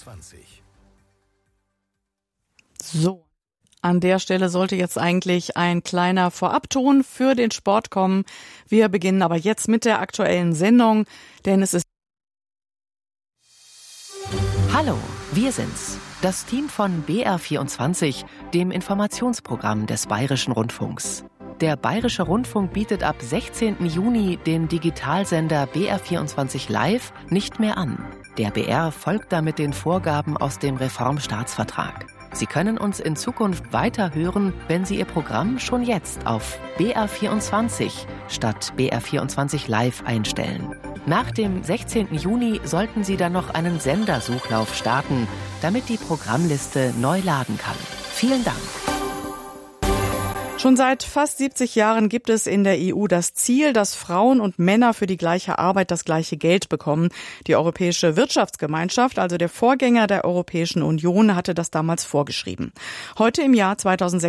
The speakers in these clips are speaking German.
20. So, an der Stelle sollte jetzt eigentlich ein kleiner Vorabton für den Sport kommen. Wir beginnen aber jetzt mit der aktuellen Sendung, denn es ist... Hallo, wir sind's, das Team von BR24, dem Informationsprogramm des Bayerischen Rundfunks. Der Bayerische Rundfunk bietet ab 16. Juni den Digitalsender BR24 Live nicht mehr an. Der BR folgt damit den Vorgaben aus dem Reformstaatsvertrag. Sie können uns in Zukunft weiter hören, wenn Sie Ihr Programm schon jetzt auf BR24 statt BR24 Live einstellen. Nach dem 16. Juni sollten Sie dann noch einen Sendersuchlauf starten, damit die Programmliste neu laden kann. Vielen Dank. Schon seit fast 70 Jahren gibt es in der EU das Ziel, dass Frauen und Männer für die gleiche Arbeit das gleiche Geld bekommen. Die Europäische Wirtschaftsgemeinschaft, also der Vorgänger der Europäischen Union, hatte das damals vorgeschrieben. Heute im Jahr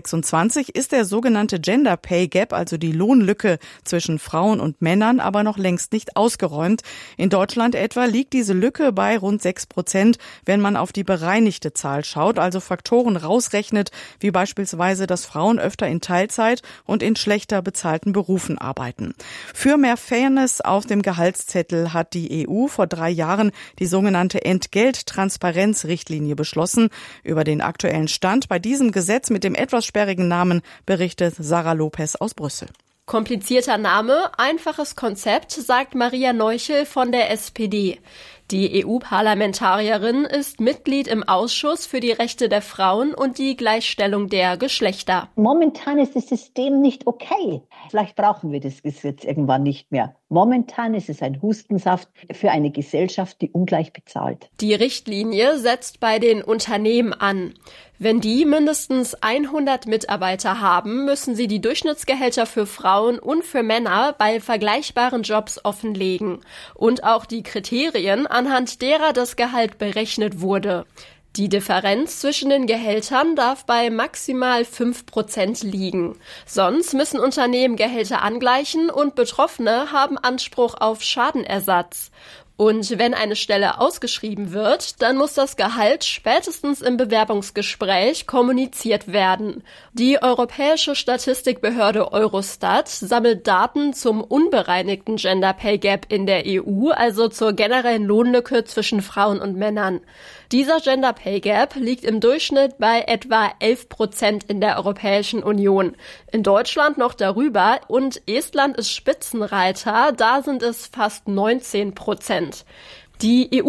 2026 ist der sogenannte Gender Pay Gap, also die Lohnlücke zwischen Frauen und Männern, aber noch längst nicht ausgeräumt. In Deutschland etwa liegt diese Lücke bei rund 6%, wenn man auf die bereinigte Zahl schaut, also Faktoren rausrechnet, wie beispielsweise, dass Frauen öfter in Teilzeit und in schlechter bezahlten Berufen arbeiten. Für mehr Fairness auf dem Gehaltszettel hat die EU vor 3 Jahren die sogenannte Entgelttransparenzrichtlinie beschlossen. Über den aktuellen Stand bei diesem Gesetz mit dem etwas sperrigen Namen berichtet Sarah Lopez aus Brüssel. Komplizierter Name, einfaches Konzept, sagt Maria Neuchel von der SPD. Die EU-Parlamentarierin ist Mitglied im Ausschuss für die Rechte der Frauen und die Gleichstellung der Geschlechter. Momentan ist das System nicht okay. Vielleicht brauchen wir das Gesetz irgendwann nicht mehr. Momentan ist es ein Hustensaft für eine Gesellschaft, die ungleich bezahlt. Die Richtlinie setzt bei den Unternehmen an. Wenn die mindestens 100 Mitarbeiter haben, müssen sie die Durchschnittsgehälter für Frauen und für Männer bei vergleichbaren Jobs offenlegen. Und auch die Kriterien, anhand derer das Gehalt berechnet wurde. Die Differenz zwischen den Gehältern darf bei maximal 5% liegen. Sonst müssen Unternehmen Gehälter angleichen und Betroffene haben Anspruch auf Schadenersatz. Und wenn eine Stelle ausgeschrieben wird, dann muss das Gehalt spätestens im Bewerbungsgespräch kommuniziert werden. Die Europäische Statistikbehörde Eurostat sammelt Daten zum unbereinigten Gender Pay Gap in der EU, also zur generellen Lohnlücke zwischen Frauen und Männern. Dieser Gender Pay Gap liegt im Durchschnitt bei etwa 11% in der Europäischen Union. In Deutschland noch darüber und Estland ist Spitzenreiter, da sind es fast 19%. Die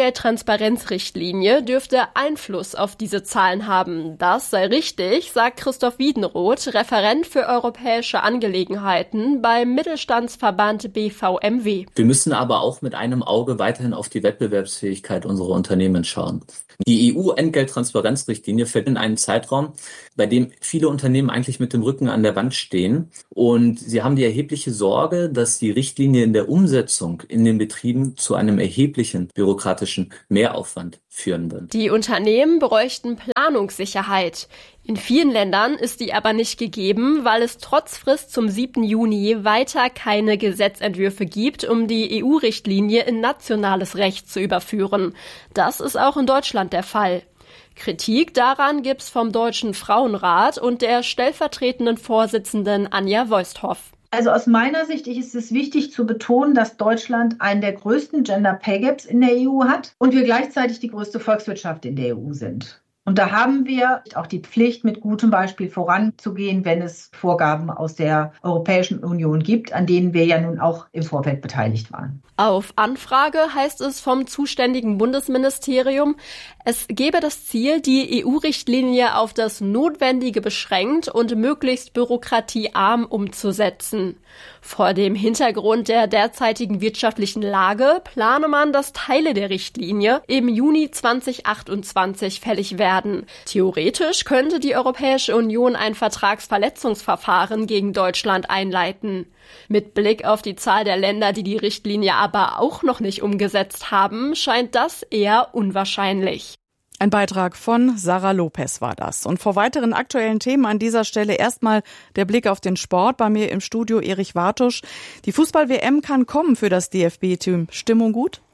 EU-Entgelttransparenzrichtlinie dürfte Einfluss auf diese Zahlen haben. Das sei richtig, sagt Christoph Wiedenroth, Referent für europäische Angelegenheiten beim Mittelstandsverband BVMW. Wir müssen aber auch mit einem Auge weiterhin auf die Wettbewerbsfähigkeit unserer Unternehmen schauen. Die EU-Entgelttransparenzrichtlinie fällt in einen Zeitraum, bei dem viele Unternehmen eigentlich mit dem Rücken an der Wand stehen. Und sie haben die erhebliche Sorge, dass die Richtlinie in der Umsetzung in den Betrieben zu einem erheblichen bürokratischen Mehraufwand führen wird. Die Unternehmen bräuchten Planungssicherheit. In vielen Ländern ist die aber nicht gegeben, weil es trotz Frist zum 7. Juni weiter keine Gesetzentwürfe gibt, um die EU-Richtlinie in nationales Recht zu überführen. Das ist auch in Deutschland der Fall. Kritik daran gibt's vom Deutschen Frauenrat und der stellvertretenden Vorsitzenden Anja Voisthoff. Also aus meiner Sicht ist es wichtig zu betonen, dass Deutschland einen der größten Gender Pay Gaps in der EU hat und wir gleichzeitig die größte Volkswirtschaft in der EU sind. Und da haben wir auch die Pflicht, mit gutem Beispiel voranzugehen, wenn es Vorgaben aus der Europäischen Union gibt, an denen wir ja nun auch im Vorfeld beteiligt waren. Auf Anfrage heißt es vom zuständigen Bundesministerium, es gebe das Ziel, die EU-Richtlinie auf das Notwendige beschränkt und möglichst bürokratiearm umzusetzen. Vor dem Hintergrund der derzeitigen wirtschaftlichen Lage plane man, dass Teile der Richtlinie im Juni 2028 fällig werden. Theoretisch könnte die Europäische Union ein Vertragsverletzungsverfahren gegen Deutschland einleiten. Mit Blick auf die Zahl der Länder, die die Richtlinie aber auch noch nicht umgesetzt haben, scheint das eher unwahrscheinlich. Ein Beitrag von Sarah Lopez war das. Und vor weiteren aktuellen Themen an dieser Stelle erstmal der Blick auf den Sport. Bei mir im Studio Erich Wartusch. Die Fußball-WM kann kommen für das DFB-Team. Stimmung gut?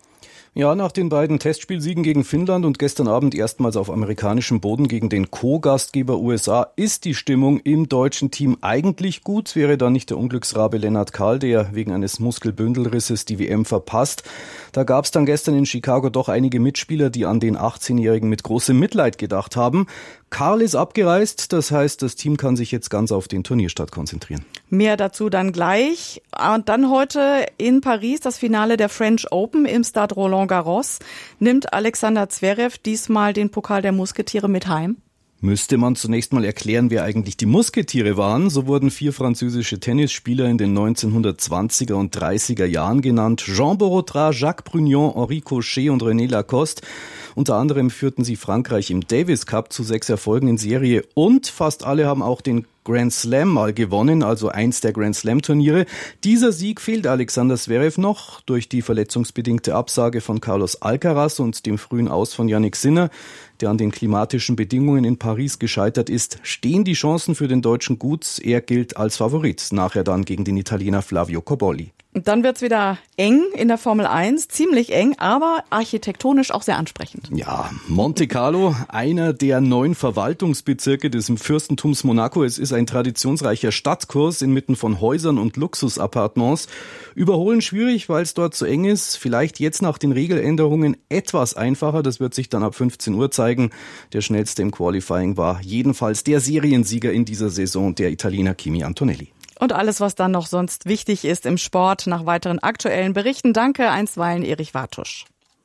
Ja, nach den beiden Testspielsiegen gegen Finnland und gestern Abend erstmals auf amerikanischem Boden gegen den Co-Gastgeber USA ist die Stimmung im deutschen Team eigentlich gut. Wäre da nicht der Unglücksrabe Lennart Kahl, der wegen eines Muskelbündelrisses die WM verpasst. Da gab es dann gestern in Chicago doch einige Mitspieler, die an den 18-Jährigen mit großem Mitleid gedacht haben. Karl ist abgereist, das heißt, das Team kann sich jetzt ganz auf den Turnierstart konzentrieren. Mehr dazu dann gleich. Und dann heute in Paris das Finale der French Open im Stade Roland-Garros. Nimmt Alexander Zverev diesmal den Pokal der Musketiere mit heim? Müsste man zunächst mal erklären, wer eigentlich die Musketiere waren. So wurden 4 französische Tennisspieler in den 1920er und 30er Jahren genannt. Jean Borotra, Jacques Brugnon, Henri Cochet und René Lacoste. Unter anderem führten sie Frankreich im Davis Cup zu 6 Erfolgen in Serie und fast alle haben auch den Grand Slam mal gewonnen, also eins der Grand Slam Turniere. Dieser Sieg fehlt Alexander Zverev noch durch die verletzungsbedingte Absage von Carlos Alcaraz und dem frühen Aus von Jannik Sinner, der an den klimatischen Bedingungen in Paris gescheitert ist. Stehen die Chancen für den Deutschen gut? Er gilt als Favorit, nachher dann gegen den Italiener Flavio Cobolli. Dann wird's wieder eng in der Formel 1, ziemlich eng, aber architektonisch auch sehr ansprechend. Ja, Monte Carlo, einer der 9 Verwaltungsbezirke des Fürstentums Monaco. Es ist ein traditionsreicher Stadtkurs inmitten von Häusern und Luxusappartements. Überholen schwierig, weil es dort zu eng ist. Vielleicht jetzt nach den Regeländerungen etwas einfacher. Das wird sich dann ab 15 Uhr zeigen. Der schnellste im Qualifying war jedenfalls der Seriensieger in dieser Saison, der Italiener Kimi Antonelli. Und alles, was dann noch sonst wichtig ist im Sport, nach weiteren aktuellen Berichten. Danke einstweilen Erich Wartusch.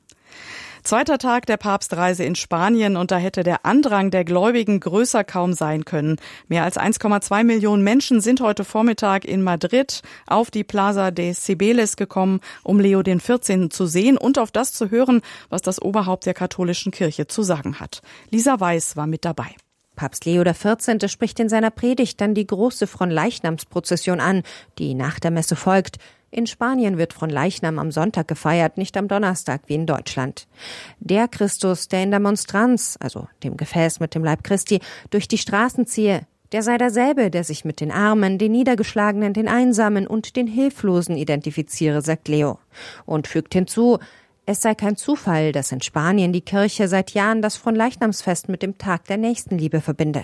Zweiter Tag der Papstreise in Spanien und da hätte der Andrang der Gläubigen größer kaum sein können. Mehr als 1,2 Millionen Menschen sind heute Vormittag in Madrid auf die Plaza de Cibeles gekommen, um Leo XIV. Zu sehen und auf das zu hören, was das Oberhaupt der katholischen Kirche zu sagen hat. Lisa Weiß war mit dabei. Papst Leo XIV. Spricht in seiner Predigt dann die große Fronleichnamsprozession an, die nach der Messe folgt. In Spanien wird Fronleichnam am Sonntag gefeiert, nicht am Donnerstag wie in Deutschland. Der Christus, der in der Monstranz, also dem Gefäß mit dem Leib Christi, durch die Straßen ziehe, der sei derselbe, der sich mit den Armen, den Niedergeschlagenen, den Einsamen und den Hilflosen identifiziere, sagt Leo. Und fügt hinzu, es sei kein Zufall, dass in Spanien die Kirche seit Jahren das Fronleichnamsfest mit dem Tag der Nächstenliebe verbinde.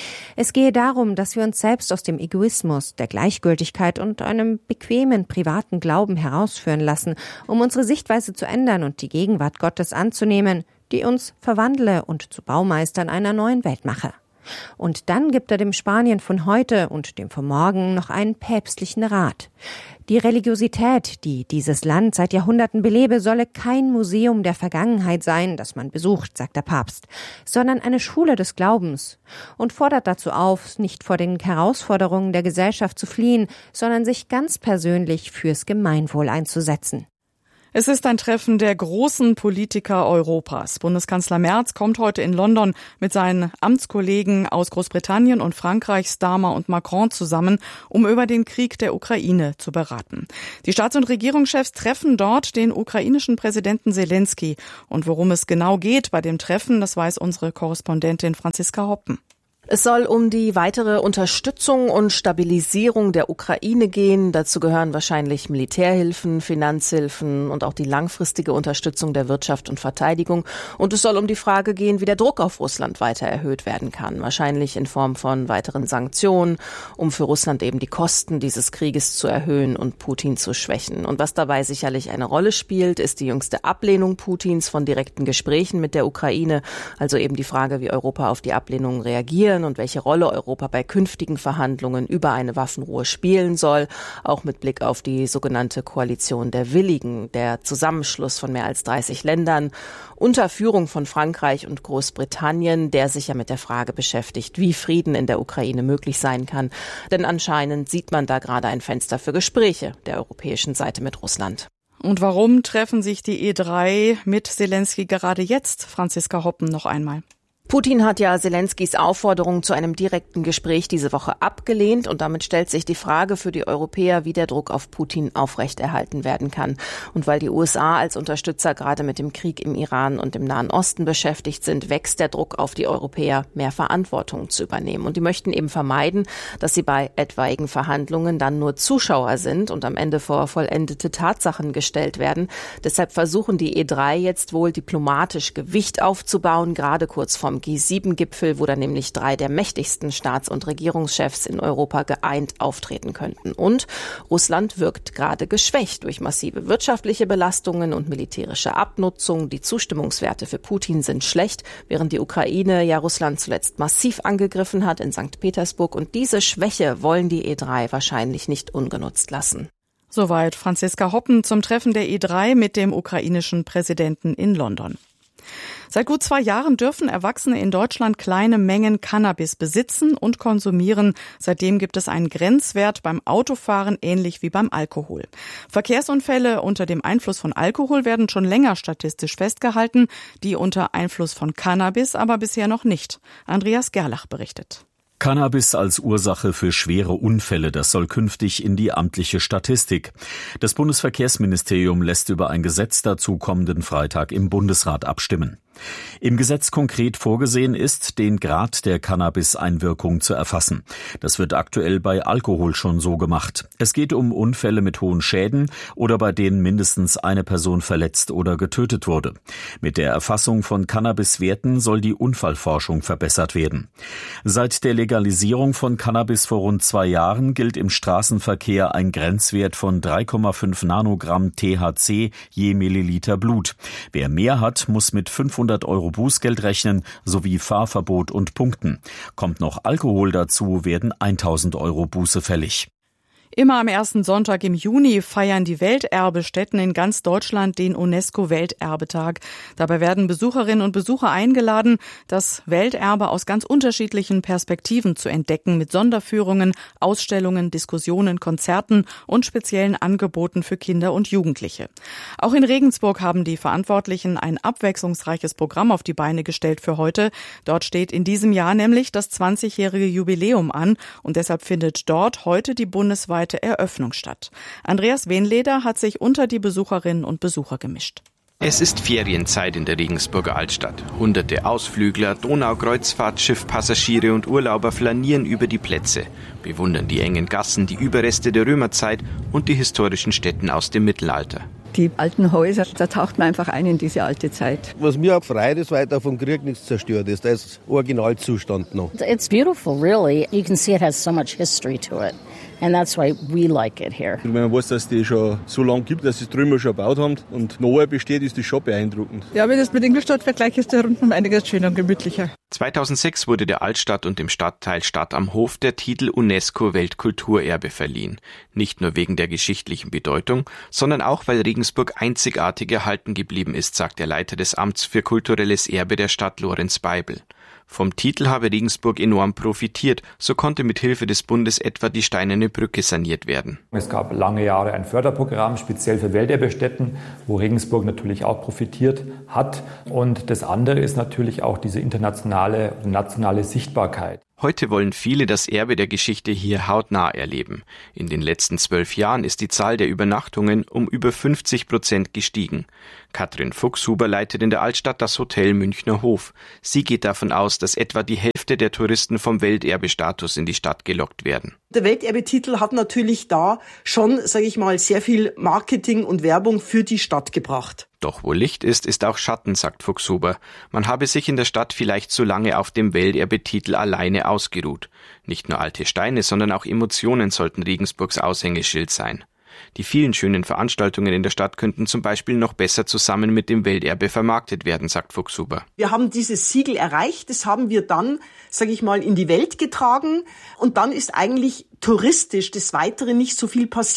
Es gehe darum, dass wir uns selbst aus dem Egoismus, der Gleichgültigkeit und einem bequemen, privaten Glauben herausführen lassen, um unsere Sichtweise zu ändern und die Gegenwart Gottes anzunehmen, die uns verwandle und zu Baumeistern einer neuen Welt mache. Und dann gibt er dem Spanien von heute und dem von morgen noch einen päpstlichen Rat. Die Religiosität, die dieses Land seit Jahrhunderten belebe, solle kein Museum der Vergangenheit sein, das man besucht, sagt der Papst, sondern eine Schule des Glaubens und fordert dazu auf, nicht vor den Herausforderungen der Gesellschaft zu fliehen, sondern sich ganz persönlich fürs Gemeinwohl einzusetzen. Es ist ein Treffen der großen Politiker Europas. Bundeskanzler Merz kommt heute in London mit seinen Amtskollegen aus Großbritannien und Frankreich, Starmer und Macron zusammen, um über den Krieg der Ukraine zu beraten. Die Staats- und Regierungschefs treffen dort den ukrainischen Präsidenten Zelensky. Und worum es genau geht bei dem Treffen, das weiß unsere Korrespondentin Franziska Hoppen. Es soll um die weitere Unterstützung und Stabilisierung der Ukraine gehen. Dazu gehören wahrscheinlich Militärhilfen, Finanzhilfen und auch die langfristige Unterstützung der Wirtschaft und Verteidigung. Und es soll um die Frage gehen, wie der Druck auf Russland weiter erhöht werden kann. Wahrscheinlich in Form von weiteren Sanktionen, um für Russland eben die Kosten dieses Krieges zu erhöhen und Putin zu schwächen. Und was dabei sicherlich eine Rolle spielt, ist die jüngste Ablehnung Putins von direkten Gesprächen mit der Ukraine. Also eben die Frage, wie Europa auf die Ablehnung reagiert und welche Rolle Europa bei künftigen Verhandlungen über eine Waffenruhe spielen soll, auch mit Blick auf die sogenannte Koalition der Willigen, der Zusammenschluss von mehr als 30 Ländern unter Führung von Frankreich und Großbritannien, der sich ja mit der Frage beschäftigt, wie Frieden in der Ukraine möglich sein kann. Denn anscheinend sieht man da gerade ein Fenster für Gespräche der europäischen Seite mit Russland. Und warum treffen sich die E3 mit Zelensky gerade jetzt? Franziska Hoppen noch einmal. Putin hat ja Selenskys Aufforderung zu einem direkten Gespräch diese Woche abgelehnt und damit stellt sich die Frage für die Europäer, wie der Druck auf Putin aufrechterhalten werden kann. Und weil die USA als Unterstützer gerade mit dem Krieg im Iran und im Nahen Osten beschäftigt sind, wächst der Druck auf die Europäer, mehr Verantwortung zu übernehmen. Und die möchten eben vermeiden, dass sie bei etwaigen Verhandlungen dann nur Zuschauer sind und am Ende vor vollendete Tatsachen gestellt werden. Deshalb versuchen die E3 jetzt wohl diplomatisch Gewicht aufzubauen, gerade kurz vorm G7-Gipfel, wo dann nämlich 3 der mächtigsten Staats- und Regierungschefs in Europa geeint auftreten könnten. Und Russland wirkt gerade geschwächt durch massive wirtschaftliche Belastungen und militärische Abnutzung. Die Zustimmungswerte für Putin sind schlecht, während die Ukraine ja Russland zuletzt massiv angegriffen hat in St. Petersburg. Und diese Schwäche wollen die E3 wahrscheinlich nicht ungenutzt lassen. Soweit Franziska Hoppen zum Treffen der E3 mit dem ukrainischen Präsidenten in London. Seit gut 2 Jahren dürfen Erwachsene in Deutschland kleine Mengen Cannabis besitzen und konsumieren. Seitdem gibt es einen Grenzwert beim Autofahren, ähnlich wie beim Alkohol. Verkehrsunfälle unter dem Einfluss von Alkohol werden schon länger statistisch festgehalten, die unter Einfluss von Cannabis aber bisher noch nicht. Andreas Gerlach berichtet. Cannabis als Ursache für schwere Unfälle, das soll künftig in die amtliche Statistik. Das Bundesverkehrsministerium lässt über ein Gesetz dazu kommenden Freitag im Bundesrat abstimmen. Im Gesetz konkret vorgesehen ist, den Grad der Cannabis-Einwirkung zu erfassen. Das wird aktuell bei Alkohol schon so gemacht. Es geht um Unfälle mit hohen Schäden oder bei denen mindestens eine Person verletzt oder getötet wurde. Mit der Erfassung von Cannabis-Werten soll die Unfallforschung verbessert werden. Seit der Legalisierung von Cannabis vor rund 2 Jahren gilt im Straßenverkehr ein Grenzwert von 3,5 Nanogramm THC je Milliliter Blut. Wer mehr hat, muss mit 500 € Bußgeld rechnen, sowie Fahrverbot und Punkten. Kommt noch Alkohol dazu, werden 1.000 € Buße fällig. Immer am ersten Sonntag im Juni feiern die Welterbestätten in ganz Deutschland den UNESCO-Welterbetag. Dabei werden Besucherinnen und Besucher eingeladen, das Welterbe aus ganz unterschiedlichen Perspektiven zu entdecken, mit Sonderführungen, Ausstellungen, Diskussionen, Konzerten und speziellen Angeboten für Kinder und Jugendliche. Auch in Regensburg haben die Verantwortlichen ein abwechslungsreiches Programm auf die Beine gestellt für heute. Dort steht in diesem Jahr nämlich das 20-jährige Jubiläum an und deshalb findet dort heute die bundesweite Eröffnung statt. Andreas Wehnleder hat sich unter die Besucherinnen und Besucher gemischt. Es ist Ferienzeit in der Regensburger Altstadt. Hunderte Ausflügler, Donaukreuzfahrtschiff, Passagiere und Urlauber flanieren über die Plätze, bewundern die engen Gassen, die Überreste der Römerzeit und die historischen Stätten aus dem Mittelalter. Die alten Häuser, da taucht man einfach ein in diese alte Zeit. Was mir auch freut, ist, weil da vom Krieg nichts zerstört ist. Da ist Originalzustand noch. It's beautiful, really. You can see it has so much history to it. And that's why we like it here. Wenn man weiß, dass die schon so lange gibt, dass sie es drüben schon gebaut haben und neu besteht, ist das schon beeindruckend. Ja, wenn das mit Ingolstadt vergleicht, ist der rundum einiges schöner und gemütlicher. 2006 wurde der Altstadt und dem Stadtteil Stadt am Hof der Titel UNESCO-Weltkulturerbe verliehen. Nicht nur wegen der geschichtlichen Bedeutung, sondern auch, weil Regensburg einzigartig erhalten geblieben ist, sagt der Leiter des Amts für kulturelles Erbe der Stadt, Lorenz Beibel. Vom Titel habe Regensburg enorm profitiert. So konnte mit Hilfe des Bundes etwa die Steinerne Brücke saniert werden. Es gab lange Jahre ein Förderprogramm, speziell für Welterbestätten, wo Regensburg natürlich auch profitiert hat. Und das andere ist natürlich auch diese internationale und nationale Sichtbarkeit. Heute wollen viele das Erbe der Geschichte hier hautnah erleben. In den letzten 12 Jahren ist die Zahl der Übernachtungen um über 50% gestiegen. Katrin Fuchshuber leitet in der Altstadt das Hotel Münchner Hof. Sie geht davon aus, dass etwa die Hälfte der Touristen vom Welterbestatus in die Stadt gelockt werden. Der Welterbetitel hat natürlich da schon, sage ich mal, sehr viel Marketing und Werbung für die Stadt gebracht. Doch wo Licht ist, ist auch Schatten, sagt Fuchshuber. Man habe sich in der Stadt vielleicht zu lange auf dem Welterbetitel alleine ausgeruht. Nicht nur alte Steine, sondern auch Emotionen sollten Regensburgs Aushängeschild sein. Die vielen schönen Veranstaltungen in der Stadt könnten zum Beispiel noch besser zusammen mit dem Welterbe vermarktet werden, sagt Fuchshuber. Wir haben dieses Siegel erreicht, das haben wir dann, sage ich mal, in die Welt getragen und dann ist eigentlich touristisch des Weiteren nicht so viel passiert.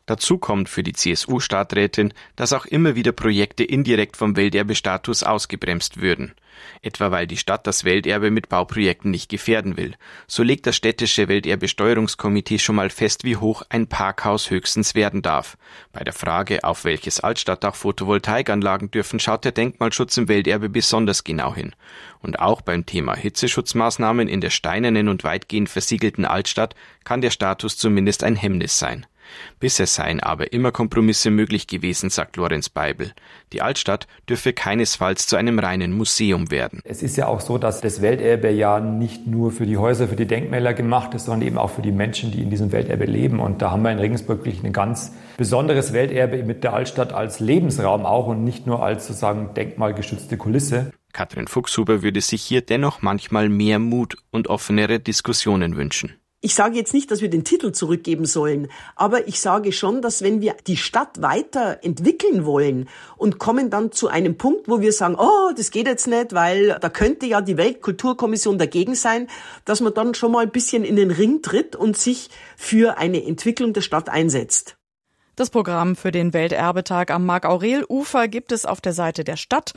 Dazu kommt für die CSU-Stadträtin, dass auch immer wieder Projekte indirekt vom Welterbestatus ausgebremst würden. Etwa weil die Stadt das Welterbe mit Bauprojekten nicht gefährden will. So legt das städtische Welterbesteuerungskomitee schon mal fest, wie hoch ein Parkhaus höchstens werden darf. Bei der Frage, auf welches Altstadtdach Photovoltaikanlagen dürfen, schaut der Denkmalschutz im Welterbe besonders genau hin. Und auch beim Thema Hitzeschutzmaßnahmen in der steinernen und weitgehend versiegelten Altstadt kann der Status zumindest ein Hemmnis sein. Bisher seien aber immer Kompromisse möglich gewesen, sagt Lorenz Beibel. Die Altstadt dürfe keinesfalls zu einem reinen Museum werden. Es ist ja auch so, dass das Welterbe ja nicht nur für die Häuser, für die Denkmäler gemacht ist, sondern eben auch für die Menschen, die in diesem Welterbe leben. Und da haben wir in Regensburg wirklich ein ganz besonderes Welterbe mit der Altstadt als Lebensraum auch und nicht nur als sozusagen denkmalgeschützte Kulisse. Katrin Fuchshuber würde sich hier dennoch manchmal mehr Mut und offenere Diskussionen wünschen. Ich sage jetzt nicht, dass wir den Titel zurückgeben sollen, aber ich sage schon, dass wenn wir die Stadt weiter entwickeln wollen und kommen dann zu einem Punkt, wo wir sagen, oh, das geht jetzt nicht, weil da könnte ja die Weltkulturkommission dagegen sein, dass man dann schon mal ein bisschen in den Ring tritt und sich für eine Entwicklung der Stadt einsetzt. Das Programm für den Welterbetag am Marc-Aurel-Ufer gibt es auf der Seite der Stadt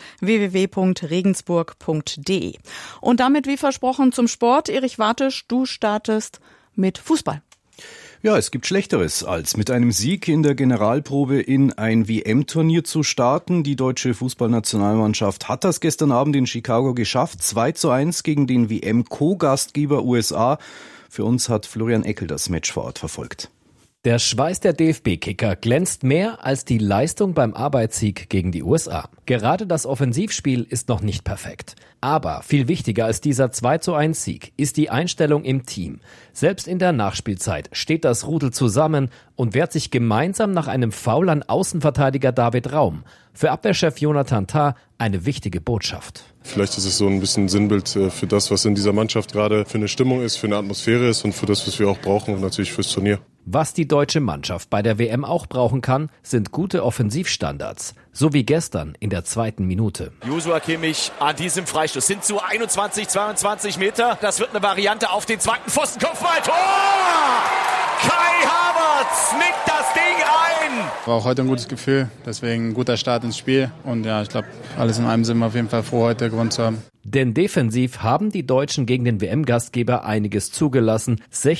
www.regensburg.de. Und damit wie versprochen zum Sport. Erich Wartisch, du startest mit Fußball. Ja, es gibt Schlechteres, als mit einem Sieg in der Generalprobe in ein WM-Turnier zu starten. Die deutsche Fußballnationalmannschaft hat das gestern Abend in Chicago geschafft. 2:1 gegen den WM-Co-Gastgeber USA. Für uns hat Florian Eckel das Match vor Ort verfolgt. Der Schweiß der DFB-Kicker glänzt mehr als die Leistung beim Arbeitssieg gegen die USA. Gerade das Offensivspiel ist noch nicht perfekt. Aber viel wichtiger als dieser 2:1-Sieg ist die Einstellung im Team. Selbst in der Nachspielzeit steht das Rudel zusammen und wehrt sich gemeinsam nach einem Foul an Außenverteidiger David Raum. Für Abwehrchef Jonathan Tah eine wichtige Botschaft. Vielleicht ist es so ein bisschen Sinnbild für das, was in dieser Mannschaft gerade für eine Stimmung ist, für eine Atmosphäre ist und für das, was wir auch brauchen und natürlich fürs Turnier. Was die deutsche Mannschaft bei der WM auch brauchen kann, sind gute Offensivstandards. So wie gestern in der 2. Minute. Joshua Kimmich an diesem Freistoß sind zu 21, 22 Meter. Das wird eine Variante auf den 2. Pfosten. Kopfball, Tor! Kai Havertz nickt das Ding ein. War auch heute ein gutes Gefühl, deswegen ein guter Start ins Spiel. Und ja, ich glaube, alles in allem sind wir auf jeden Fall froh, heute gewonnen zu haben. Denn defensiv haben die Deutschen gegen den WM-Gastgeber einiges zugelassen.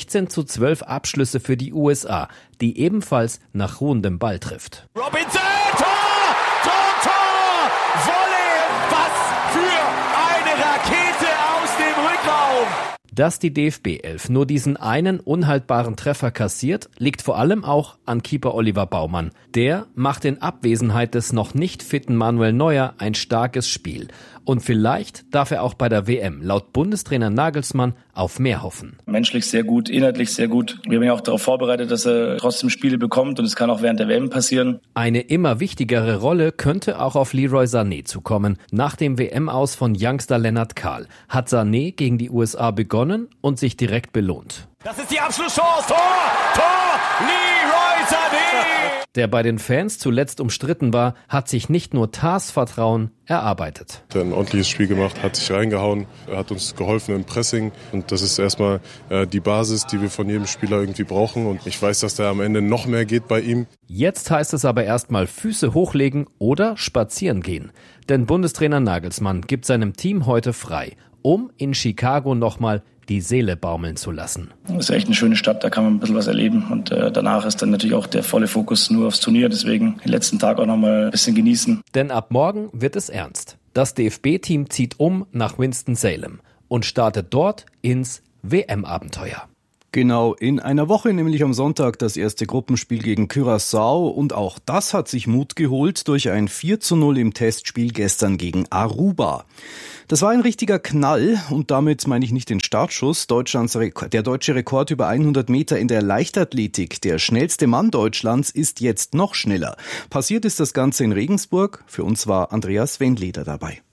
16:12 Abschlüsse für die USA, die ebenfalls nach ruhendem Ball trifft. Robinson, Tor! Tor, Tor! Volley! Was für eine Rakete aus dem Rückraum! Dass die DFB-11 nur diesen einen unhaltbaren Treffer kassiert, liegt vor allem auch an Keeper Oliver Baumann. Der macht in Abwesenheit des noch nicht fitten Manuel Neuer ein starkes Spiel. Und vielleicht darf er auch bei der WM laut Bundestrainer Nagelsmann auf mehr hoffen. Menschlich sehr gut, inhaltlich sehr gut. Wir haben ja auch darauf vorbereitet, dass er trotzdem Spiele bekommt und es kann auch während der WM passieren. Eine immer wichtigere Rolle könnte auch auf Leroy Sané zukommen. Nach dem WM-Aus von Youngster Lennart Kahl hat Sané gegen die USA begonnen und sich direkt belohnt. Das ist die Abschlusschance. Tor! Tor! Leroy Sané! Der bei den Fans zuletzt umstritten war, hat sich nicht nur Tahs Vertrauen erarbeitet. Er hat ein ordentliches Spiel gemacht, hat sich reingehauen, er hat uns geholfen im Pressing und das ist erstmal die Basis, die wir von jedem Spieler irgendwie brauchen und ich weiß, dass da am Ende noch mehr geht bei ihm. Jetzt heißt es aber erstmal Füße hochlegen oder spazieren gehen. Denn Bundestrainer Nagelsmann gibt seinem Team heute frei, um in Chicago nochmal die Seele baumeln zu lassen. Das ist echt eine schöne Stadt, da kann man ein bisschen was erleben und danach ist dann natürlich auch der volle Fokus nur aufs Turnier, deswegen den letzten Tag auch nochmal ein bisschen genießen. Denn ab morgen wird es ernst. Das DFB-Team zieht um nach Winston-Salem und startet dort ins WM-Abenteuer. Genau, in einer Woche, nämlich am Sonntag, das erste Gruppenspiel gegen Curaçao und auch das hat sich Mut geholt durch ein 4:0 im Testspiel gestern gegen Aruba. Das war ein richtiger Knall und damit meine ich nicht den Startschuss. Der deutsche Rekord über 100 Meter in der Leichtathletik, der schnellste Mann Deutschlands, ist jetzt noch schneller. Passiert ist das Ganze in Regensburg. Für uns war Andreas Wendleder dabei.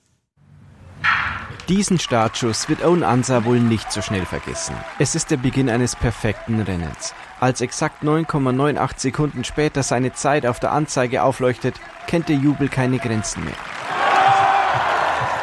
Diesen Startschuss wird Owen Ansah wohl nicht so schnell vergessen. Es ist der Beginn eines perfekten Rennens. Als exakt 9,98 Sekunden später seine Zeit auf der Anzeige aufleuchtet, kennt der Jubel keine Grenzen mehr.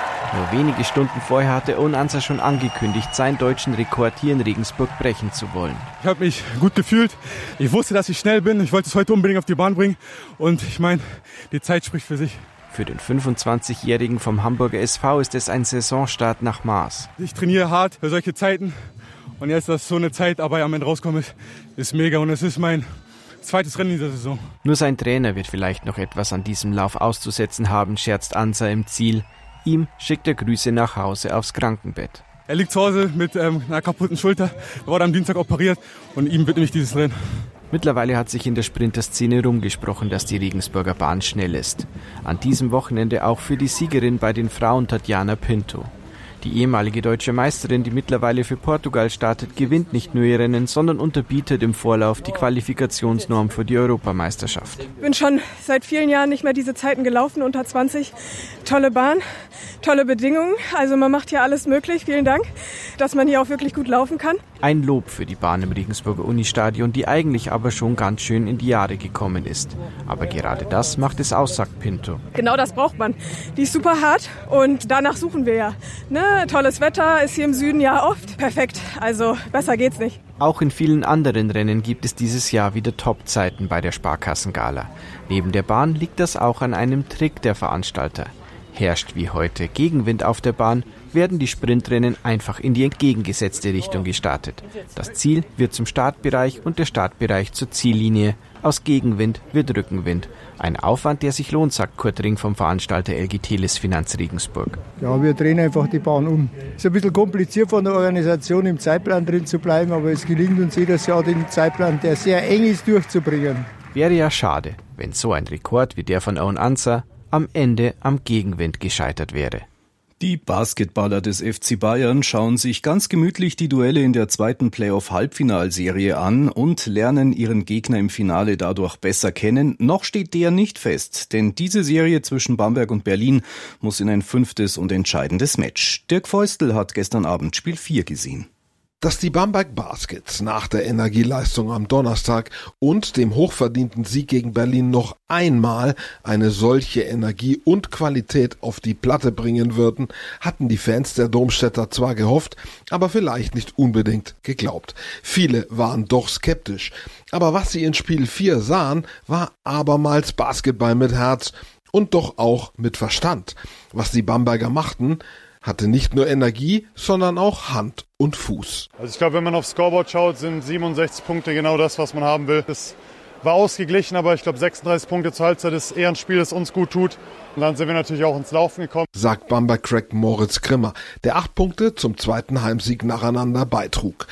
Nur wenige Stunden vorher hatte Owen Ansah schon angekündigt, seinen deutschen Rekord hier in Regensburg brechen zu wollen. Ich habe mich gut gefühlt. Ich wusste, dass ich schnell bin. Ich wollte es heute unbedingt auf die Bahn bringen. Und ich meine, die Zeit spricht für sich. Für den 25-Jährigen vom Hamburger SV ist es ein Saisonstart nach Maß. Ich trainiere hart für solche Zeiten. Und jetzt, dass so eine Zeit aber am Ende rauskommt, ist mega. Und es ist mein zweites Rennen dieser Saison. Nur sein Trainer wird vielleicht noch etwas an diesem Lauf auszusetzen haben, scherzt Ansah im Ziel. Ihm schickt er Grüße nach Hause aufs Krankenbett. Er liegt zu Hause mit einer kaputten Schulter. Er wurde am Dienstag operiert und ihm widme ich dieses Rennen. Mittlerweile hat sich in der Sprinterszene rumgesprochen, dass die Regensburger Bahn schnell ist. An diesem Wochenende auch für die Siegerin bei den Frauen Tatjana Pinto. Die ehemalige deutsche Meisterin, die mittlerweile für Portugal startet, gewinnt nicht nur ihr Rennen, sondern unterbietet im Vorlauf die Qualifikationsnorm für die Europameisterschaft. Ich bin schon seit vielen Jahren nicht mehr diese Zeiten gelaufen, unter 20. Tolle Bahn, tolle Bedingungen. Also man macht hier alles möglich. Vielen Dank, dass man hier auch wirklich gut laufen kann. Ein Lob für die Bahn im Regensburger Unistadion, die eigentlich aber schon ganz schön in die Jahre gekommen ist. Aber gerade das macht es aus, sagt Pinto. Genau das braucht man. Die ist super hart und danach suchen wir ja. Ne? Tolles Wetter ist hier im Süden ja oft. Perfekt, also besser geht's nicht. Auch in vielen anderen Rennen gibt es dieses Jahr wieder Top-Zeiten bei der Sparkassengala. Neben der Bahn liegt das auch an einem Trick der Veranstalter. Herrscht wie heute Gegenwind auf der Bahn, werden die Sprintrennen einfach in die entgegengesetzte Richtung gestartet. Das Ziel wird zum Startbereich und der Startbereich zur Ziellinie. Aus Gegenwind wird Rückenwind. Ein Aufwand, der sich lohnt, sagt Kurt Ring vom Veranstalter LG Teles Finanz Regensburg. Ja, wir drehen einfach die Bahn um. Es ist ein bisschen kompliziert von der Organisation im Zeitplan drin zu bleiben, aber es gelingt uns jedes Jahr, den Zeitplan, der sehr eng ist, durchzubringen. Wäre ja schade, wenn so ein Rekord wie der von Owen Ansah am Ende am Gegenwind gescheitert wäre. Die Basketballer des FC Bayern schauen sich ganz gemütlich die Duelle in der zweiten Playoff-Halbfinalserie an und lernen ihren Gegner im Finale dadurch besser kennen. Noch steht der nicht fest, denn diese Serie zwischen Bamberg und Berlin muss in ein 5. und entscheidendes Match. Dirk Feustel hat gestern Abend Spiel 4 gesehen. Dass die Bamberg Baskets nach der Energieleistung am Donnerstag und dem hochverdienten Sieg gegen Berlin noch einmal eine solche Energie und Qualität auf die Platte bringen würden, hatten die Fans der Domstädter zwar gehofft, aber vielleicht nicht unbedingt geglaubt. Viele waren doch skeptisch. Aber was sie in Spiel 4 sahen, war abermals Basketball mit Herz und doch auch mit Verstand. Was die Bamberger machten, hatte nicht nur Energie, sondern auch Hand und Fuß. Also ich glaube, wenn man aufs Scoreboard schaut, sind 67 Punkte genau das, was man haben will. Das war ausgeglichen, aber ich glaube 36 Punkte zur Halbzeit ist eher ein Spiel, das uns gut tut. Und dann sind wir natürlich auch ins Laufen gekommen. Sagt Bamberg-Crack Moritz Grimmer, der 8 Punkte zum zweiten Heimsieg nacheinander beitrug.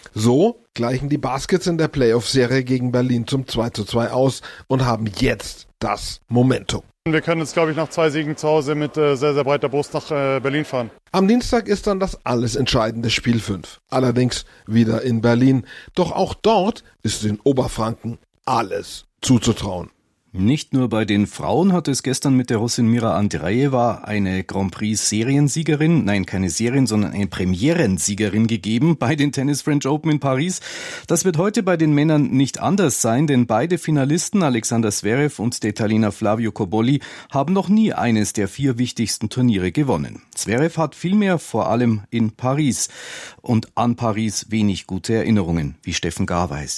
So gleichen die Baskets in der Playoff-Serie gegen Berlin zum 2:2 aus und haben jetzt das Momentum. Wir können jetzt, glaube ich, nach 2 Siegen zu Hause mit sehr, sehr breiter Brust nach Berlin fahren. Am Dienstag ist dann das alles entscheidende Spiel 5. Allerdings wieder in Berlin. Doch auch dort ist in Oberfranken alles zuzutrauen. Nicht nur bei den Frauen hat es gestern mit der Russin Mira Andreeva eine Grand Prix Seriensiegerin, nein, keine Serien, sondern eine Premierensiegerin gegeben bei den Tennis French Open in Paris. Das wird heute bei den Männern nicht anders sein, denn beide Finalisten, Alexander Zverev und der Italiener Flavio Cobolli, haben noch nie eines der 4 wichtigsten Turniere gewonnen. Zverev hat vielmehr vor allem in Paris und an Paris wenig gute Erinnerungen, wie Steffen Gar weiß.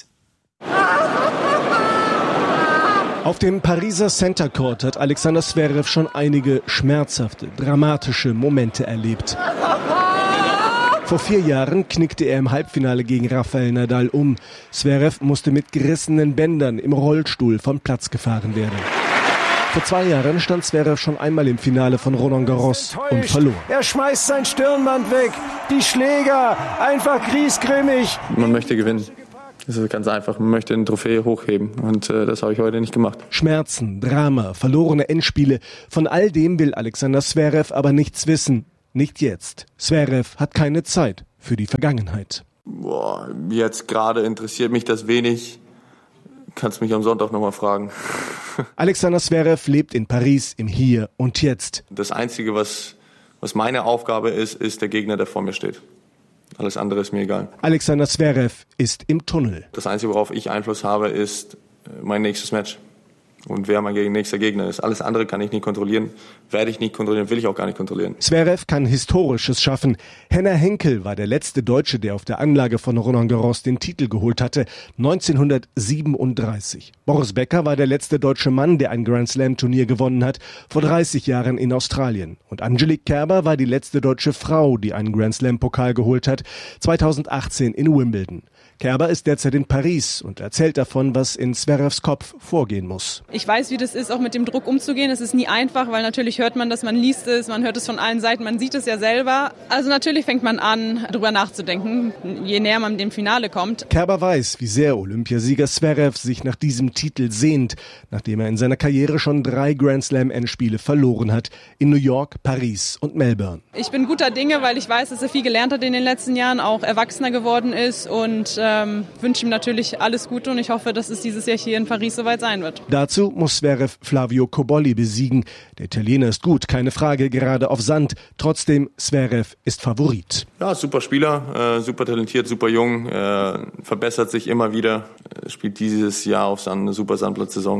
Auf dem Pariser Center Court hat Alexander Zverev schon einige schmerzhafte, dramatische Momente erlebt. Vor 4 Jahren knickte er im Halbfinale gegen Rafael Nadal um. Zverev musste mit gerissenen Bändern im Rollstuhl vom Platz gefahren werden. Vor 2 Jahren stand Zverev schon einmal im Finale von Roland Garros und verlor. Er schmeißt sein Stirnband weg, die Schläger, einfach griesgrämig. Man möchte gewinnen. Das ist ganz einfach. Man möchte eine Trophäe hochheben und das habe ich heute nicht gemacht. Schmerzen, Drama, verlorene Endspiele. Von all dem will Alexander Zverev aber nichts wissen. Nicht jetzt. Zverev hat keine Zeit für die Vergangenheit. Jetzt gerade interessiert mich das wenig. Kannst mich am Sonntag nochmal fragen. Alexander Zverev lebt in Paris im Hier und Jetzt. Das Einzige, was meine Aufgabe ist der Gegner, der vor mir steht. Alles andere ist mir egal. Alexander Zverev ist im Tunnel. Das Einzige, worauf ich Einfluss habe, ist mein nächstes Match. und wer mein nächster Gegner ist. Alles andere kann ich nicht kontrollieren, werde ich nicht kontrollieren, will ich auch gar nicht kontrollieren. Zverev kann Historisches schaffen. Henner Henkel war der letzte Deutsche, der auf der Anlage von Roland Garros den Titel geholt hatte, 1937. Boris Becker war der letzte deutsche Mann, der ein Grand-Slam-Turnier gewonnen hat, vor 30 Jahren in Australien. Und Angelique Kerber war die letzte deutsche Frau, die einen Grand-Slam-Pokal geholt hat, 2018 in Wimbledon. Kerber ist derzeit in Paris und erzählt davon, was in Zverevs Kopf vorgehen muss. Ich weiß, wie das ist, auch mit dem Druck umzugehen. Es ist nie einfach, weil natürlich hört man das, man liest es, man hört es von allen Seiten, man sieht es ja selber. Also natürlich fängt man an, darüber nachzudenken, je näher man dem Finale kommt. Kerber weiß, wie sehr Olympiasieger Zverev sich nach diesem Titel sehnt, nachdem er in seiner Karriere schon 3 Grand-Slam-Endspiele verloren hat, in New York, Paris und Melbourne. Ich bin guter Dinge, weil ich weiß, dass er viel gelernt hat in den letzten Jahren, auch erwachsener geworden ist und wünsche ihm natürlich alles Gute und ich hoffe, dass es dieses Jahr hier in Paris soweit sein wird. Dazu muss Zverev Flavio Cobolli besiegen. Der Italiener ist gut, keine Frage, gerade auf Sand. Trotzdem, Zverev ist Favorit. Ja, super Spieler, super talentiert, super jung, verbessert sich immer wieder, spielt dieses Jahr auf Sand eine super Sandplatzsaison.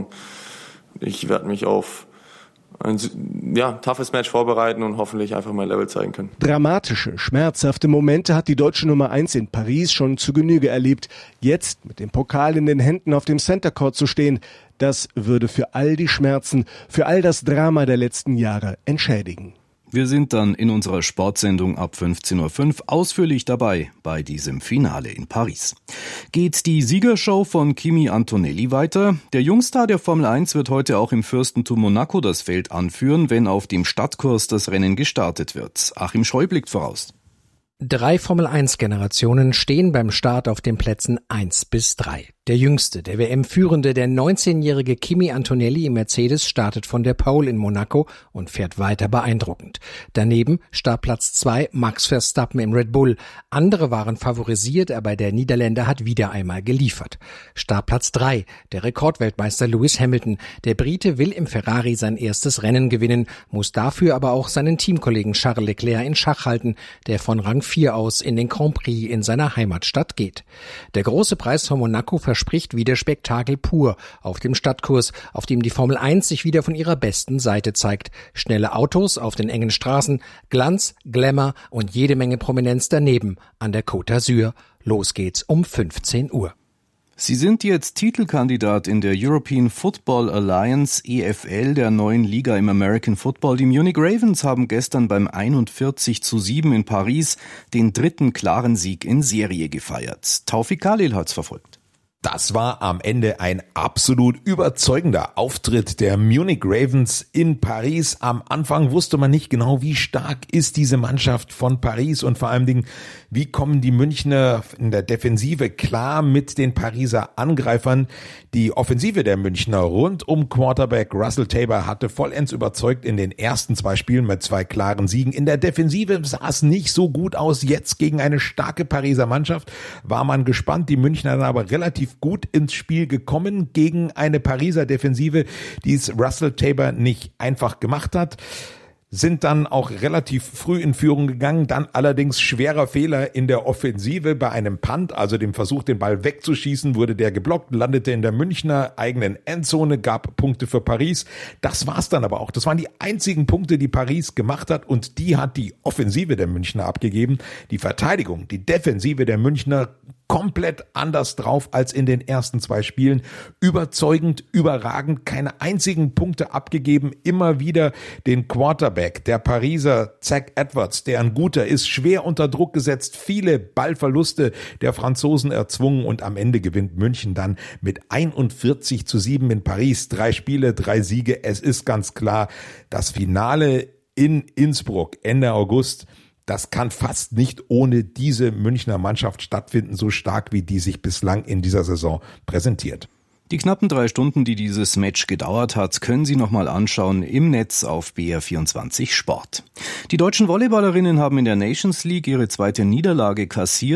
Ich werde mich auf ein toughes Match vorbereiten und hoffentlich einfach mein Level zeigen können. Dramatische, schmerzhafte Momente hat die deutsche Nummer 1 in Paris schon zu Genüge erlebt. Jetzt mit dem Pokal in den Händen auf dem Center Court zu stehen, das würde für all die Schmerzen, für all das Drama der letzten Jahre entschädigen. Wir sind dann in unserer Sportsendung ab 15.05 Uhr ausführlich dabei bei diesem Finale in Paris. Geht die Siegershow von Kimi Antonelli weiter? Der Jungstar der Formel 1 wird heute auch im Fürstentum Monaco das Feld anführen, wenn auf dem Stadtkurs das Rennen gestartet wird. Achim Scheu blickt voraus. 3 Formel-1-Generationen stehen beim Start auf den Plätzen 1 bis 3. Der jüngste, der WM-Führende, der 19-jährige Kimi Antonelli im Mercedes startet von der Pole in Monaco und fährt weiter beeindruckend. Daneben Startplatz 2 Max Verstappen im Red Bull. Andere waren favorisiert, aber der Niederländer hat wieder einmal geliefert. Startplatz 3 der Rekordweltmeister Lewis Hamilton. Der Brite will im Ferrari sein erstes Rennen gewinnen, muss dafür aber auch seinen Teamkollegen Charles Leclerc in Schach halten, der von Rang 4 aus in den Grand Prix in seiner Heimatstadt geht. Der große Preis von Monaco verspricht wieder Spektakel pur auf dem Stadtkurs, auf dem die Formel 1 sich wieder von ihrer besten Seite zeigt. Schnelle Autos auf den engen Straßen, Glanz, Glamour und jede Menge Prominenz daneben an der Côte d'Azur. Los geht's um 15 Uhr. Sie sind jetzt Titelkandidat in der European Football Alliance EFL, der neuen Liga im American Football. Die Munich Ravens haben gestern beim 41:7 in Paris den 3. klaren Sieg in Serie gefeiert. Taufik Khalil hat's verfolgt. Das war am Ende ein absolut überzeugender Auftritt der Munich Ravens in Paris. Am Anfang wusste man nicht genau, wie stark ist diese Mannschaft von Paris und vor allen Dingen, wie kommen die Münchner in der Defensive klar mit den Pariser Angreifern. Die Offensive der Münchner rund um Quarterback Russell Tabor hatte vollends überzeugt in den ersten 2 Spielen mit 2 klaren Siegen. In der Defensive sah es nicht so gut aus. Jetzt gegen eine starke Pariser Mannschaft war man gespannt. Die Münchner dann aber relativ gut ins Spiel gekommen gegen eine Pariser Defensive, die es Russell Tabor nicht einfach gemacht hat. Sind dann auch relativ früh in Führung gegangen, dann allerdings schwerer Fehler in der Offensive bei einem Punt, also dem Versuch, den Ball wegzuschießen, wurde der geblockt, landete in der Münchner eigenen Endzone, gab Punkte für Paris. Das war's dann aber auch. Das waren die einzigen Punkte, die Paris gemacht hat und die hat die Offensive der Münchner abgegeben. Die Verteidigung, die Defensive der Münchner komplett anders drauf als in den ersten 2 Spielen. Überzeugend, überragend, keine einzigen Punkte abgegeben. Immer wieder den Quarterback, der Pariser Zach Edwards, der ein guter ist, schwer unter Druck gesetzt, viele Ballverluste der Franzosen erzwungen und am Ende gewinnt München dann mit 41:7 in Paris. 3 Spiele, 3 Siege. Es ist ganz klar, das Finale in Innsbruck Ende August, das kann fast nicht ohne diese Münchner Mannschaft stattfinden, so stark wie die sich bislang in dieser Saison präsentiert. Die knappen 3 Stunden, die dieses Match gedauert hat, können Sie nochmal anschauen im Netz auf BR24 Sport. Die deutschen Volleyballerinnen haben in der Nations League ihre 2. Niederlage kassiert.